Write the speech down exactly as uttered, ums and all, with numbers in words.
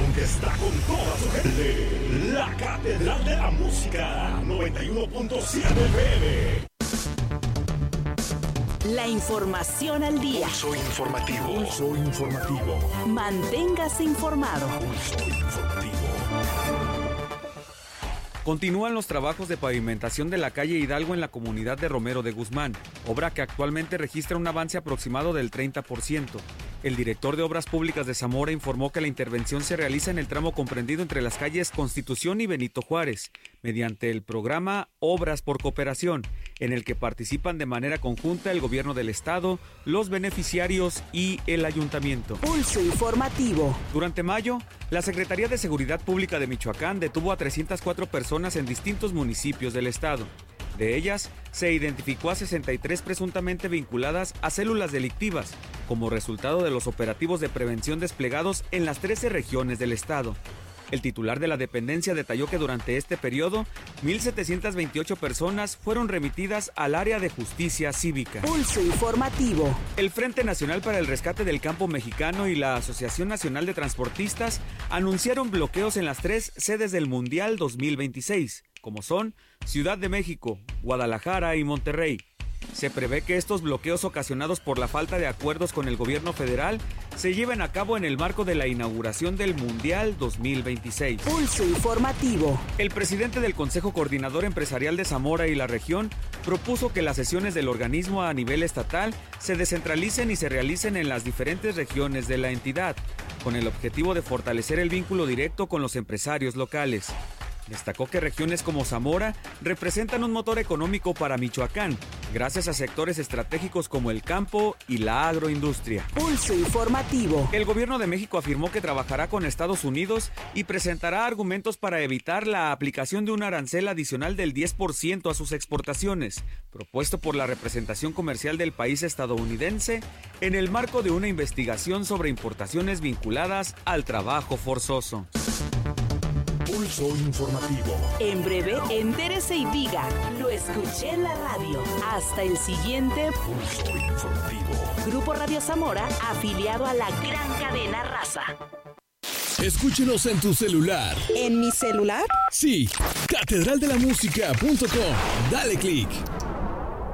estación que está con toda su gente. La Catedral de la Música, noventa y uno punto siete F M. La información al día. Pulso informativo. Pulso informativo. Manténgase informado. Pulso informativo. Continúan los trabajos de pavimentación de la calle Hidalgo en la comunidad de Romero de Guzmán, obra que actualmente registra un avance aproximado del treinta por ciento. El director de Obras Públicas de Zamora informó que la intervención se realiza en el tramo comprendido entre las calles Constitución y Benito Juárez, mediante el programa Obras por Cooperación, en el que participan de manera conjunta el gobierno del estado, los beneficiarios y el ayuntamiento. Pulso informativo. Durante mayo, la Secretaría de Seguridad Pública de Michoacán detuvo a trescientas cuatro personas en distintos municipios del estado. De ellas, se identificó a sesenta y tres presuntamente vinculadas a células delictivas, como resultado de los operativos de prevención desplegados en las trece regiones del estado. El titular de la dependencia detalló que durante este periodo, mil setecientas veintiocho personas fueron remitidas al área de justicia cívica. Pulso informativo. El Frente Nacional para el Rescate del Campo Mexicano y la Asociación Nacional de Transportistas anunciaron bloqueos en las tres sedes del Mundial dos mil veintiséis, como son Ciudad de México, Guadalajara y Monterrey. Se prevé que estos bloqueos ocasionados por la falta de acuerdos con el gobierno federal se lleven a cabo en el marco de la inauguración del Mundial dos mil veintiséis. Pulso informativo. El presidente del Consejo Coordinador Empresarial de Zamora y la región propuso que las sesiones del organismo a nivel estatal se descentralicen y se realicen en las diferentes regiones de la entidad, con el objetivo de fortalecer el vínculo directo con los empresarios locales. Destacó que regiones como Zamora representan un motor económico para Michoacán, gracias a sectores estratégicos como el campo y la agroindustria. Pulso informativo. El gobierno de México afirmó que trabajará con Estados Unidos y presentará argumentos para evitar la aplicación de un arancel adicional del diez por ciento a sus exportaciones, propuesto por la representación comercial del país estadounidense en el marco de una investigación sobre importaciones vinculadas al trabajo forzoso. Pulso informativo. En breve, entérese y diga, lo escuché en la radio. Hasta el siguiente Pulso informativo. Grupo Radio Zamora, afiliado a la gran cadena Raza. Escúchenos en tu celular. ¿En mi celular? Sí, catedral de la música punto com. Dale click.